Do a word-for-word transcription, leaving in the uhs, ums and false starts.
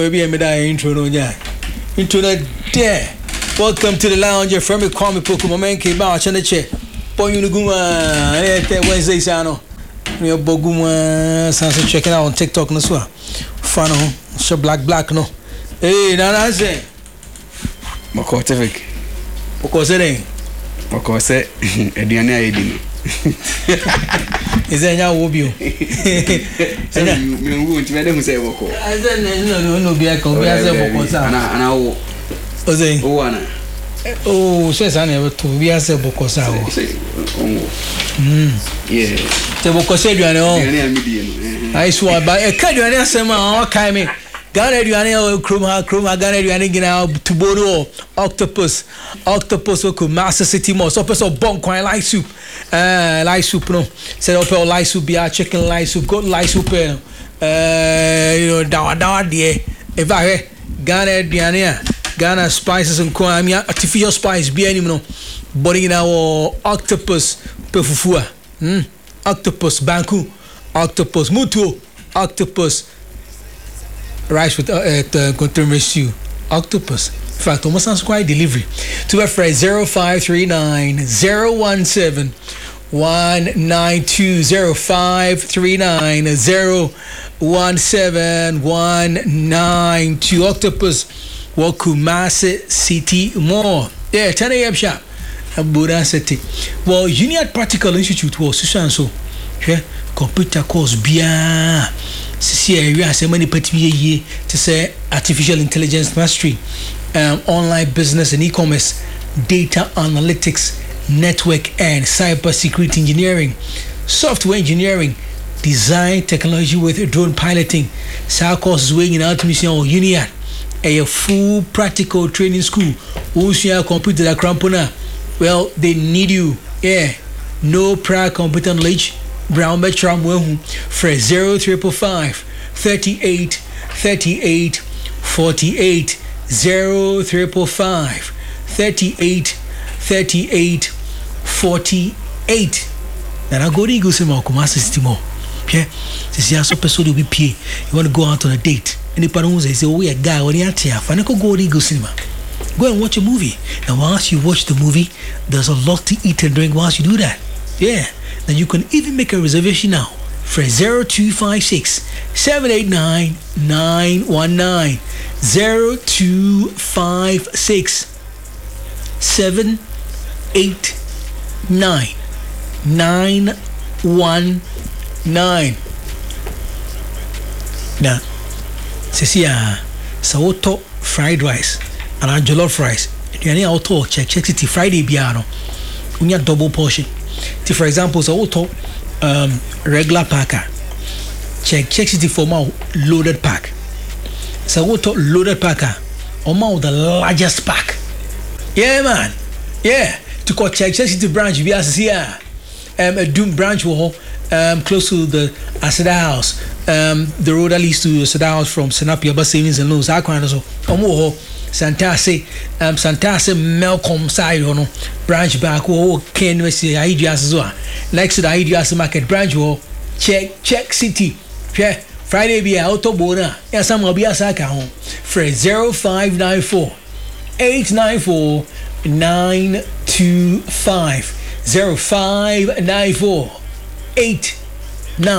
baby and me die intro no yeah. Intro no there. Welcome to the lounge. Your friend Kwame Poku. My man came out and check. Boy, you know, Wednesday, Sano. We are Boguma. Sansa checking out on TikTok no so. Fano. So black black no. Hey, Nana say. Moko tefik. Moko say. Moko say. Ediane ayedi. Is there now wobio? So me won't me dem say moko. I said no no no be I come be I say moko sa. Ana ana wo. Ozey. O ana. Oh, so say na to be I say moko sa wo. Mm. Yeah. Te moko say duane o. Ediane amidi no. I swear ba e ka duane asema o kai me. Ghana duane o kroma kroma Ghana duane gina tuboro octopus octopus o Master City Mall so person bon kwan light soup uh light soup no say up light soup be chicken light soup got light soup uh you know dawa dawa there if I Ghana duane Ghana spices and kwan me artificial spice be any no body in our octopus pefufua hmm octopus banku octopus mutu octopus rice with uh, uh, contemporary stew octopus. In fact, almost sounds quite delivery. To a phrase zero five three nine zero one seven one nine two zero five three nine zero one seven one nine two octopus. Wakumase City Mall. Yeah, ten a.m. sharp. Abuja City. Well, Union Practical Institute was so so. Yeah, computer course bia. See area say many petty to say artificial intelligence mastery, um, online business and e-commerce, data analytics, network and cyber security engineering, software engineering, design technology with drone piloting. Sa courses weighing in automation or Union, a full practical training school. Usia computer that crampona. Well, they need you. Yeah, no prior computer knowledge. Brown Metram Wehu for zero triple five thirty eight thirty eight forty eight zero triple five thirty eight thirty eight forty eight. Now I go to go see my Kumasi City Mall. Okay, this is so person will be pay. You want to go out on a date? Any person say, "Oh, we a guy. What are you here? Fine, go go to go cinema. Go and watch a movie. Now once you watch the movie, there's a lot to eat and drink once you do that. Yeah." Then you can even make a reservation now for zero two five six seven eight nine nine one nine zero two five six seven eight nine nine one nine. Now, Cecilia, Sawoto fried rice and jollof rice. You need auto check check city Friday biano. We need double portion. For example, so auto um regular packer. Check check city for my loaded pack. So auto loaded packer. Or more the largest pack. Yeah man. Yeah. To call check check city branch we as here. Um a Doom branch will um close to the Asada House. Um the road that leads to Asada House from Senapia Bus Savings and Loans. I kind of so Omo Santase, um, Santase Melcom side or no branch back or Ken West Ideas Zoa. Next to the Ideas Market branch or check check city. Yeah, Friday be auto bona. Yes, I'm be a saka home. For zero five nine four eight nine four nine two five zero five nine four eight